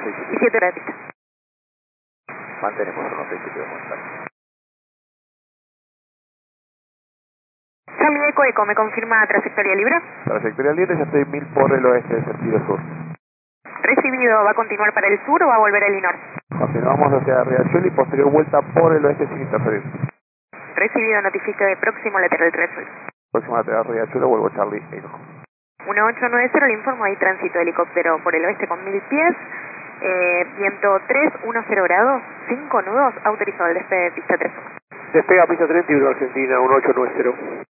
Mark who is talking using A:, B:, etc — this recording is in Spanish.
A: Y 7 horas de pista.
B: Mantenemos 167 de contacto.
A: Charlie Eco Eco, ¿me confirma trayectoria libre?
B: Trayectoria libre, ya estoy 1000 por el oeste de sentido sur.
A: Recibido, ¿va a continuar para el sur o va a volver al INOR?
B: Continuamos hacia Riachuelo y posterior vuelta por el oeste sin interferir.
A: Recibido, notifique de próximo lateral 3.
B: Próxima lateral Riachuelo, vuelvo Charlie Eco.
A: 1890, le informo, hay tránsito de helicóptero por el oeste con 1000 pies, viento 310 grados, 5 nudos, autorizado el despegue de pista 3.
B: Despega pista 31 Argentina 1890.